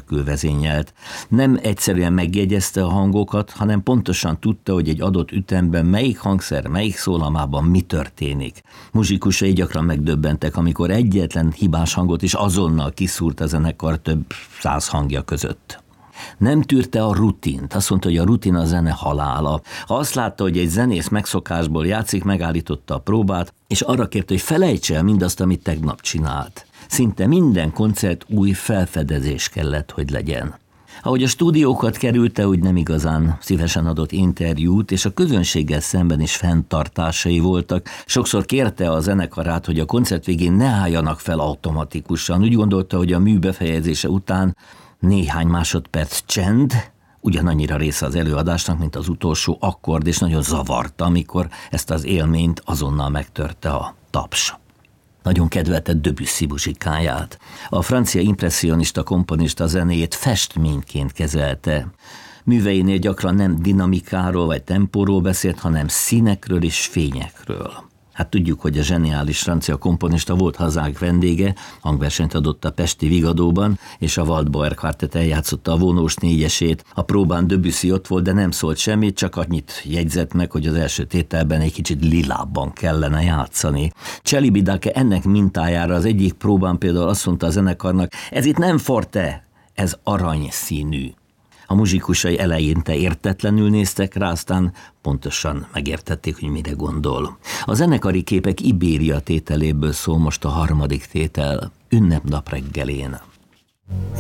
nélkül vezényelt. Nem egyszerűen megjegyezte a hangokat, hanem pontosan tudta, hogy egy adott ütemben melyik hangszer, melyik szólamában mi történik. Muzsikusai gyakran megdöbbentek, amikor egyetlen hibás hangot is azonnal kiszúrt a zenekar több 100 hangja között. Nem tűrte a rutint, azt mondta, hogy a rutin a zene halála. Ha azt látta, hogy egy zenész megszokásból játszik, megállította a próbát, és arra kérte, hogy felejtse el mindazt, amit tegnap csinált. Szinte minden koncert új felfedezés kellett, hogy legyen. Ahogy a stúdiókat kerülte, úgy nem igazán szívesen adott interjút, és a közönséggel szemben is fenntartásai voltak. Sokszor kérte a zenekarát, hogy a koncert végén ne álljanak fel automatikusan. Úgy gondolta, hogy a mű befejezése után néhány másodperc csend, ugyanannyira része az előadásnak, mint az utolsó akkord, és nagyon zavarta, amikor ezt az élményt azonnal megtörte a taps. Nagyon kedvelte Debussy muzsikáját. A francia impresszionista komponista zenéjét festményként kezelte. Műveinél gyakran nem dinamikáról vagy tempóról beszélt, hanem színekről és fényekről. Hát tudjuk, hogy a zseniális francia komponista volt hazánk vendége, hangversenyt adott a Pesti Vigadóban, és a Waldbauer Quartet eljátszotta a vonós négyesét. A próbán Debussy ott volt, de nem szólt semmit, csak annyit jegyzett meg, hogy az első tételben egy kicsit lilábban kellene játszani. Celibidache ennek mintájára az egyik próbán például azt mondta a zenekarnak, ez itt nem forte, ez aranyszínű. A muzsikusai eleinte értetlenül néztek rá, aztán pontosan megértették, hogy mire gondol. A zenekari képek Ibéria tételéből szól most a harmadik tétel, Ünnepnap reggelén.